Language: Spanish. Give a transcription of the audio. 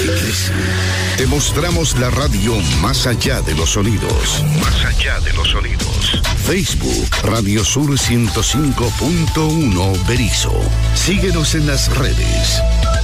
¿Qué crees? Te mostramos la radio más allá de los sonidos. Más allá de los sonidos. Facebook, Radio Sur 105.1 Berisso. Síguenos en las redes.